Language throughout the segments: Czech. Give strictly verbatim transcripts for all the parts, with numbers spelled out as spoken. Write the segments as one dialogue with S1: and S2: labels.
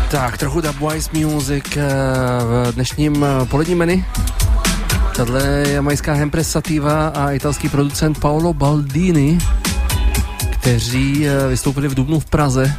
S1: Tak, trochu Dubwise Music v dnešním poledním menu. Tahle je jamajská Hempressativa a italský producent Paolo Baldini, kteří vystoupili v dubnu v Praze.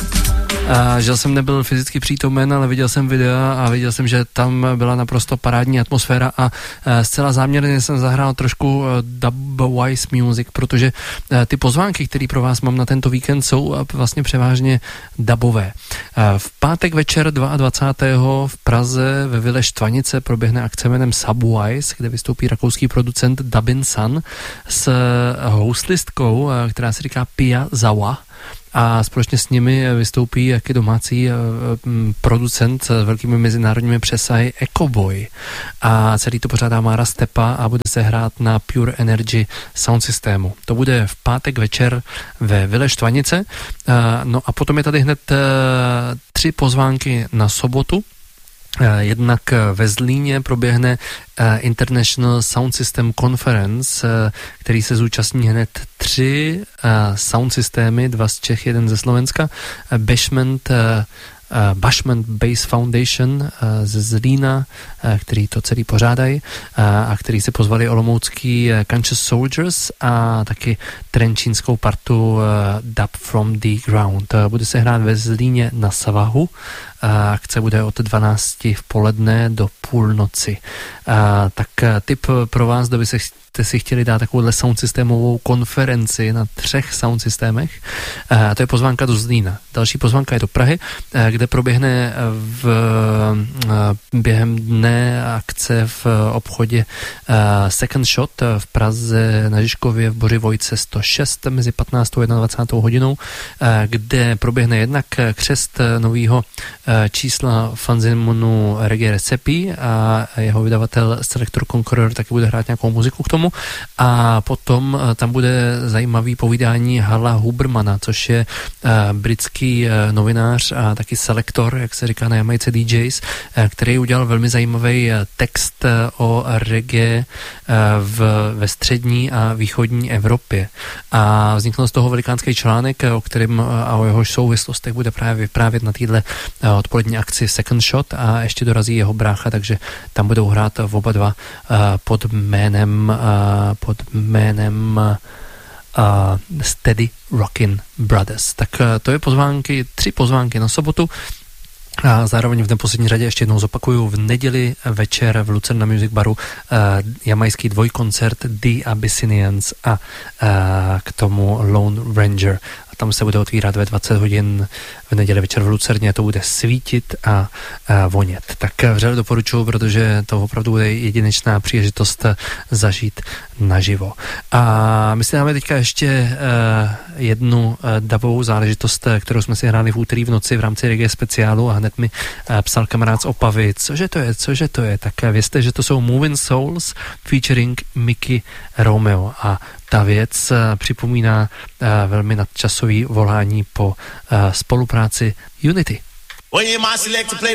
S1: A že jsem nebyl fyzicky přítomen, ale viděl jsem videa a viděl jsem, že tam byla naprosto parádní atmosféra a zcela záměrně jsem zahrál trošku Dubwise Music, protože ty pozvánky, které pro vás mám na tento víkend, jsou vlastně převážně dubové. V pátek večer dvacátého druhého v Praze ve Vile Štvanice proběhne akce jménem Subwise, kde vystoupí rakouský producent Dubin Sun s houslistkou, která se říká Pia Zawa. A společně s nimi vystoupí jaký domácí producent s velkými mezinárodními přesahy Ecoboy. A celý to pořádá Mára Stepa a bude se hrát na Pure Energy sound systému. To bude v pátek večer ve Vile Štvanice. No a potom je tady hned tři pozvánky na sobotu. Jednak ve Zlíně proběhne International Sound System Conference, který se zúčastní hned tři sound systémy, dva z Čech, jeden ze Slovenska, Bashment, Bashment Bass Foundation ze Zlína, který to celý pořádají a který se pozvali olomoucký Conscious Soldiers a taky trenčínskou partu Dub from the Ground. Bude se hrát ve Zlíně na Savahu. Akce bude od dvanácti v poledne do půlnoci. Tak tip pro vás, kdo by se jste si chtěli dát takovouhle sound systémovou konferenci na třech sound systémech. A to je pozvánka do Zlína. Další pozvánka je do Prahy, kde proběhne v, během dne akce v obchodě Second Shot v Praze na Žižkově v Bořivojce sto šest mezi patnáctou a dvacátou hodinou, kde proběhne jednak křest nového čísla fanzimonu Reggae Recipe a jeho vydavatel Selector Conqueror taky bude hrát nějakou muziku k tomu. A potom tam bude zajímavý povídání Hala Hubermana, což je uh, britský uh, novinář a taky selektor, jak se říká na Jamajce D Js, uh, který udělal velmi zajímavý uh, text uh, o reggae uh, v, ve střední a východní Evropě. A vznikl z toho velikánský článek, o kterém uh, a o jehož souvislostech bude právě vyprávět na téhle uh, odpolední akci Second Shot a ještě dorazí jeho brácha, takže tam budou hrát v oba dva uh, pod jménem uh, pod jménem uh, Steady Rockin' Brothers. Tak uh, to je pozvánky, tři pozvánky na sobotu. A zároveň v neposlední řadě ještě jednou zopakuju, v neděli večer v Lucerna Music Baru uh, jamajský dvojkoncert The Abyssinians a uh, k tomu Lone Ranger. A tam se bude otvírat ve dvacet hodin v neděli večer v Lucerně, to bude svítit a, a vonět. Tak vřele doporučuji, protože to opravdu bude jedinečná příležitost zažít naživo. A my si dáme teďka ještě uh, jednu uh, dubovou záležitost, kterou jsme si hráli v úterý v noci v rámci reggae speciálu a hned mi uh, psal kamarád z Opavy, cože to je, cože to je, tak vězte, že to jsou Moving Souls featuring Mickey Romeo a ta věc uh, připomíná uh, velmi nadčasový volání po uh, spolupráci Unity.